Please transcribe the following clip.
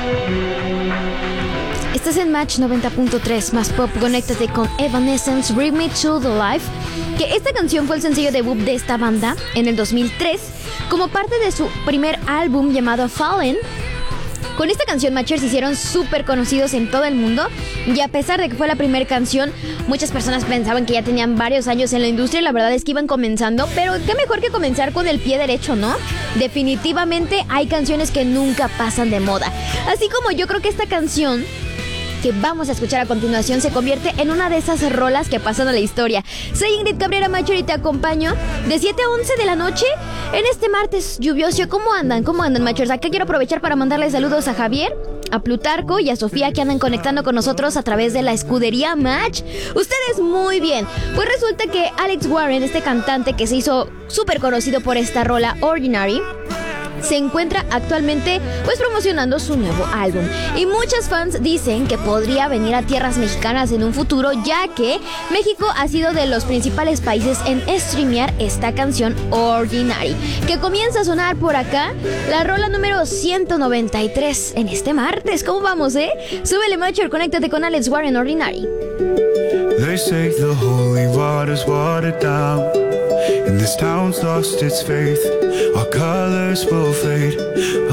Estás en Match 90.3 más pop. Conéctate con Evanescence, Bring Me to the Life. Que esta canción fue el sencillo debut de esta banda en el 2003 como parte de su primer álbum llamado Fallen. Con esta canción, Matchers se hicieron súper conocidos en todo el mundo, y a pesar de que fue la primera canción, muchas personas pensaban que ya tenían varios años en la industria, y la verdad es que iban comenzando, pero qué mejor que comenzar con el pie derecho, ¿no? Definitivamente hay canciones que nunca pasan de moda, así como yo creo que esta canción que vamos a escuchar a continuación se convierte en una de esas rolas que pasan a la historia. Soy Ingrid Cabrera Matcher y te acompaño de 7 a 11 de la noche en este martes lluvioso. ¿Cómo andan? ¿Cómo andan, Matchers? Acá quiero aprovechar para mandarles saludos a Javier, a Plutarco y a Sofía, que andan conectando con nosotros a través de la escudería Match. Ustedes muy bien. Pues resulta que Alex Warren, este cantante que se hizo súper conocido por esta rola Ordinary, se encuentra actualmente pues promocionando su nuevo álbum, y muchos fans dicen que podría venir a tierras mexicanas en un futuro, ya que México ha sido de los principales países en streamear esta canción Ordinary, que comienza a sonar por acá, la rola número 193 en este martes. ¿Cómo vamos, Súbele, Matcher, conéctate con Alex Warren, Ordinary. They say the holy water's watered down, and this town's lost its faith. Our colors will fade